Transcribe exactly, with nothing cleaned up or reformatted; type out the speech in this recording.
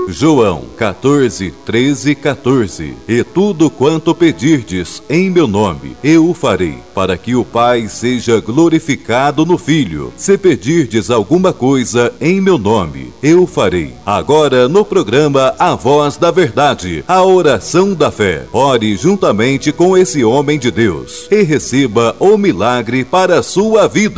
João quatorze, treze, quatorze. E tudo quanto pedirdes em meu nome, eu o farei, para que o Pai seja glorificado no Filho. Se pedirdes alguma coisa em meu nome, eu o farei. Agora no programa A Voz da Verdade, a oração da fé. Ore juntamente com esse homem de Deus e receba o milagre para a sua vida.